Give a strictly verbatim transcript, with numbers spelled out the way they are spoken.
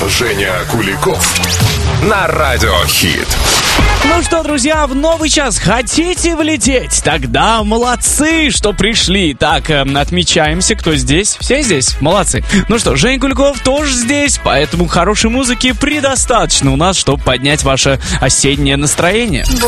Женя Куликов на Радио Хит. Ну что, друзья, в новый час хотите влететь? Тогда молодцы, что пришли. Так, э, отмечаемся, кто здесь. Все здесь? Молодцы. Ну что, Женя Куликов тоже здесь, поэтому хорошей музыки предостаточно у нас, чтобы поднять ваше осеннее настроение.